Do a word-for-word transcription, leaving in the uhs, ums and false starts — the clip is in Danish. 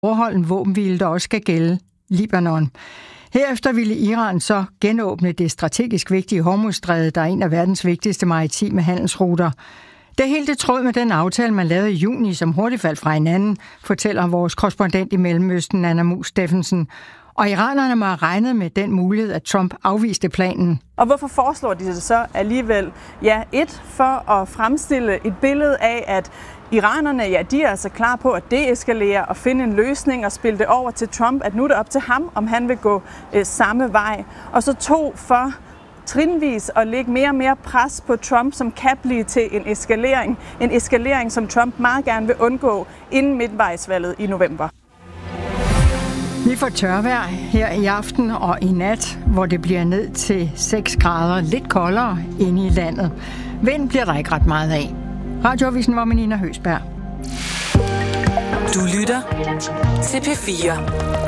overholde en våbenhvile, der også skal gælde Libanon. Herefter ville Iran så genåbne det strategisk vigtige Hormuzstræde, der er en af verdens vigtigste maritime handelsruter. Det er helt i tråd med den aftale, man lavede i juni, som hurtigt faldt fra hinanden, fortæller vores korrespondent i Mellemøsten, Anna Muus Steffensen. Og iranerne må have regnet med den mulighed, at Trump afviste planen. Og hvorfor foreslår de det så alligevel? Ja, et, for at fremstille et billede af, at iranerne, ja, de er altså klar på at deeskalere og finde en løsning og spille det over til Trump, at nu er det op til ham, om han vil gå øh, samme vej. Og så to, for trinvis at lægge mere og mere pres på Trump, som kan blive til en eskalering. En eskalering, som Trump meget gerne vil undgå inden midtvejsvalget i november. Vi får tørvejr her i aften og i nat, hvor det bliver ned til seks grader, lidt koldere inde i landet. Vind bliver der ikke ret meget af. Radioavisen var med Nina Høsberg. Du lytter til P fire.